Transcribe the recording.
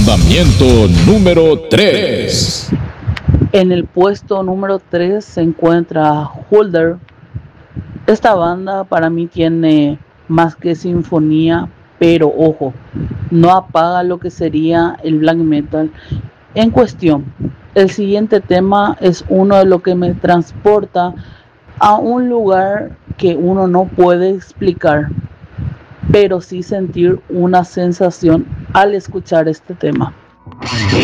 Mandamiento número 3. En el puesto número 3 se encuentra Holder. Esta banda para mí tiene más que sinfonía, pero ojo, no apaga lo que sería el black metal en cuestión. El siguiente tema es uno de lo que me transporta a un lugar que uno no puede explicar, pero sí sentir una sensación al escuchar este tema.